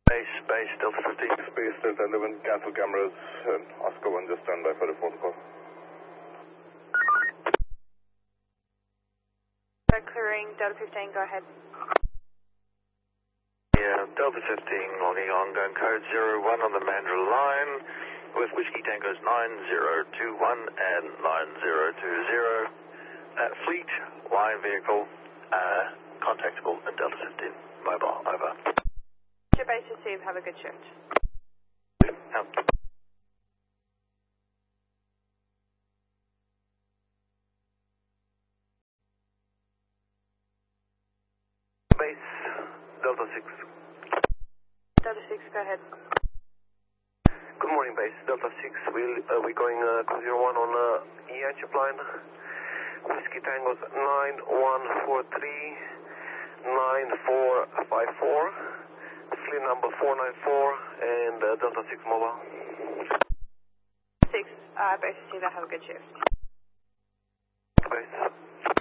Base, Delta 15. Space Delta 11, cancel cameras, Oscar 1 just stand by for a phone call. Clearing Delta 15, go ahead. Yeah, Delta 15 logging on, going code 01 on the Mandra line with Whiskey Tangos 9021 and 9020. Fleet, line vehicle, contactable and Delta 15, mobile, over. Your base received, have a good shift. Out. Base, Delta 6. Delta 6, go ahead. Good morning, base, Delta 6. We're going code 01 on EH line. Whiskey Tangos 9143 9454. Fleet number 494 and Delta 6 mobile. 6, base received, have a good shift. Base.